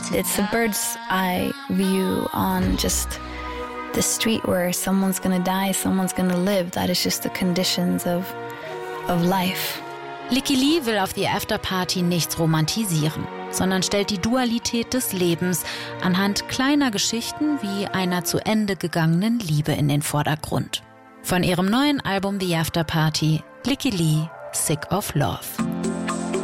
It's a bird's eye view on just the street where someone's gonna die, someone's gonna live. That is just the conditions of life. Lykke Li will auf die Afterparty nichts romantisieren, sondern stellt die Dualität des Lebens anhand kleiner Geschichten wie einer zu Ende gegangenen Liebe in den Vordergrund. Von ihrem neuen Album The Afterparty, Lykke Li, Sick of Love.